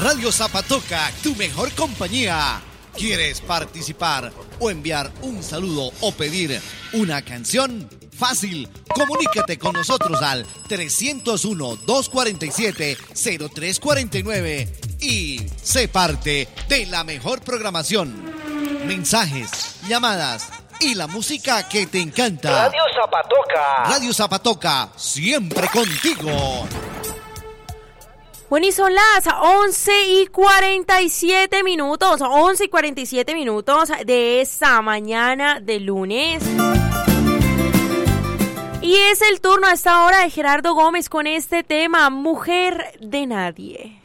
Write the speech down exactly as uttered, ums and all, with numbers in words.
Radio Zapatoca, tu mejor compañía. ¿Quieres participar o enviar un saludo o pedir una canción? Fácil, comunícate con nosotros al trescientos uno, doscientos cuarenta y siete, cero tres cuarenta y nueve y sé parte de la mejor programación. Mensajes, llamadas y la música que te encanta. Radio Zapatoca. Radio Zapatoca, siempre contigo. Bueno, y son las once y cuarenta y siete minutos, once y cuarenta y siete minutos de esta mañana de lunes. Y es el turno a esta hora de Gerardo Gómez con este tema, Mujer de Nadie.